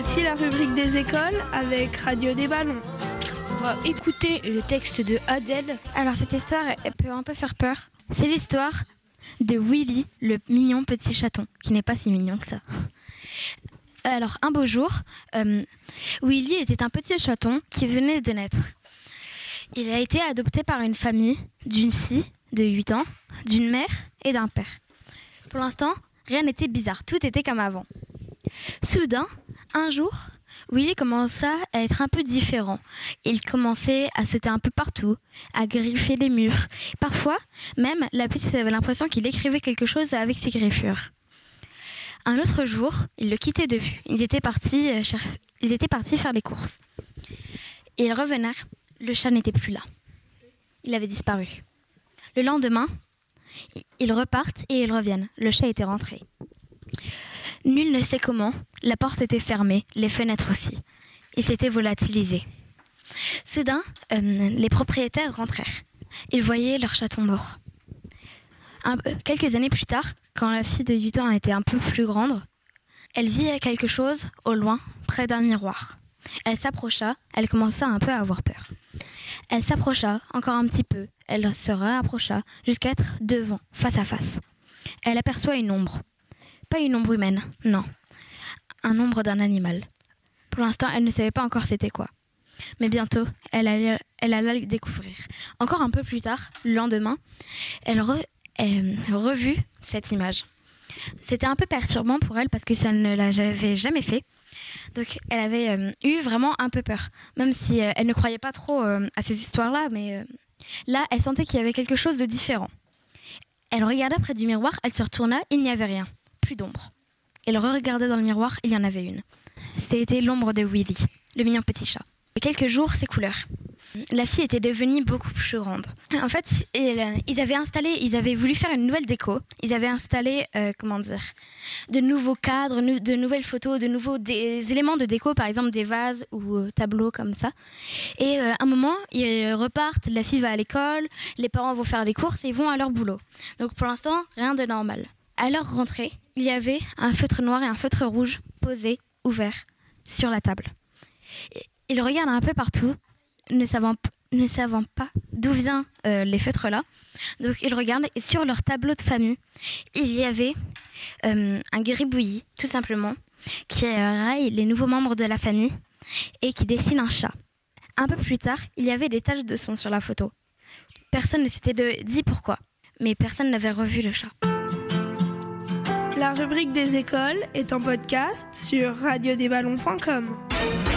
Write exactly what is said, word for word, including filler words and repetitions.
Voici la rubrique des écoles avec Radio des Ballons. On va écouter le texte de Adèle. Alors cette histoire, elle peut un peu faire peur. C'est l'histoire de Willy, le mignon petit chaton, qui n'est pas si mignon que ça. Alors un beau jour, euh, Willy était un petit chaton qui venait de naître. Il a été adopté par une famille d'une fille de huit ans, d'une mère et d'un père. Pour l'instant, rien n'était bizarre, tout était comme avant. Soudain, un jour, Willy commença à être un peu différent. Il commençait à sauter un peu partout, à griffer les murs. Parfois, même, la petite avait l'impression qu'il écrivait quelque chose avec ses griffures. Un autre jour, il le quittait de vue. Ils étaient partis, euh, cher... ils étaient partis faire les courses. Et ils revinrent. Le chat n'était plus là. Il avait disparu. Le lendemain, ils repartent et ils reviennent. Le chat était rentré. Nul ne sait comment, la porte était fermée, les fenêtres aussi. Il s'était volatilisé. Soudain, euh, les propriétaires rentrèrent. Ils voyaient leur chaton mort. Un, euh, quelques années plus tard, quand la fille de huit ans était un peu plus grande, elle vit quelque chose au loin, près d'un miroir. Elle s'approcha, elle commença un peu à avoir peur. Elle s'approcha encore un petit peu, elle se rapprocha jusqu'à être devant, face à face. Elle aperçoit une ombre. Pas une ombre humaine, non. Un ombre d'un animal. Pour l'instant, elle ne savait pas encore c'était quoi. Mais bientôt, elle allait, elle allait le découvrir. Encore un peu plus tard, le lendemain, elle, re, elle revut cette image. C'était un peu perturbant pour elle parce que ça ne l'avait jamais fait. Donc, elle avait euh, eu vraiment un peu peur. Même si euh, elle ne croyait pas trop euh, à ces histoires-là, mais euh, là, elle sentait qu'il y avait quelque chose de différent. Elle regarda près du miroir, elle se retourna, il n'y avait rien. Plus d'ombre. Elle re-regardait dans le miroir, il y en avait une. C'était l'ombre de Willy, le mignon petit chat. Et quelques jours, ses couleurs. La fille était devenue beaucoup plus grande. En fait, ils avaient installé, ils avaient voulu faire une nouvelle déco. Ils avaient installé, euh, comment dire, de nouveaux cadres, de nouvelles photos, de nouveaux des éléments de déco, par exemple des vases ou euh, tableaux comme ça. Et euh, à un moment, ils repartent, la fille va à l'école, les parents vont faire les courses et ils vont à leur boulot. Donc pour l'instant, rien de normal. À leur rentrée, il y avait un feutre noir et un feutre rouge posés, ouverts, sur la table. Ils regardent un peu partout, ne savant, ne savant pas d'où viennent euh, les feutres-là. Donc ils regardent et sur leur tableau de famille, il y avait euh, un gribouillis, tout simplement, qui raille les nouveaux membres de la famille et qui dessine un chat. Un peu plus tard, il y avait des taches de sang sur la photo. Personne ne s'était dit pourquoi, mais personne n'avait revu le chat. La rubrique des écoles est en podcast sur radio des ballons point com.